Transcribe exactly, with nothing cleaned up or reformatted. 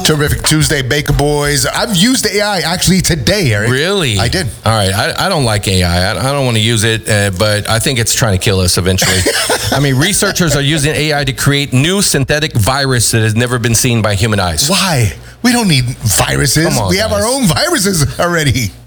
Terrific Tuesday, Baker Boys. I've used A I actually today, Eric. Really? I did. All right. I, I don't like A I. I, I don't want to use it, uh, but I think it's trying to kill us eventually. I mean, researchers are using A I to create new synthetic virus that has never been seen by human eyes. Why? We don't need viruses. Come on, we have guys. our own viruses already.